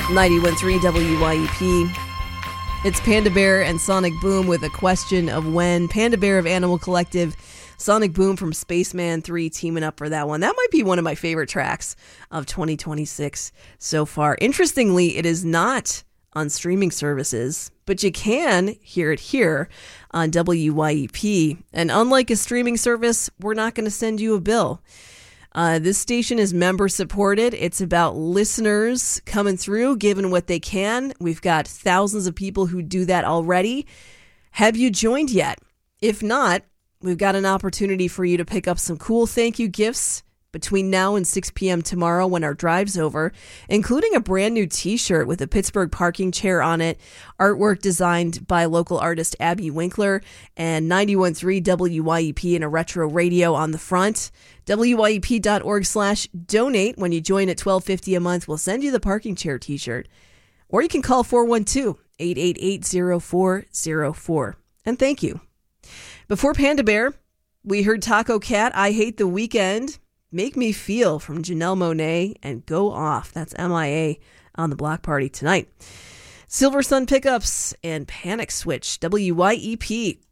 91.3 WYEP. It's Panda Bear and Sonic Boom with a question of when. Panda Bear of Animal Collective, Sonic Boom from Spaceman 3 teaming up for that one. That might be one of my favorite tracks of 2026 so far. Interestingly, it is not on streaming services, but you can hear it here on WYEP. And unlike a streaming service, we're not going to send you a bill. This station is member supported. It's about listeners coming through, giving what they can. We've got thousands of people who do that already. Have you joined yet? If not, we've got an opportunity for you to pick up some cool thank you gifts between now and 6 p.m. tomorrow when our drive's over, including a brand new t-shirt with a Pittsburgh parking chair on it, artwork designed by local artist Abby Winkler, and 91.3 WYEP and a retro radio on the front. WYEP.org/donate. When you join at $12.50 a month, we'll send you the parking chair t-shirt. Or you can call 412-888-0404. And thank you. Before Panda Bear, we heard Taco Cat, I Hate the Weekend. Make Me Feel from Janelle Monáe and Go Off. That's MIA on the block party tonight. Silver Sun Pickups and Panic Switch, WYEP.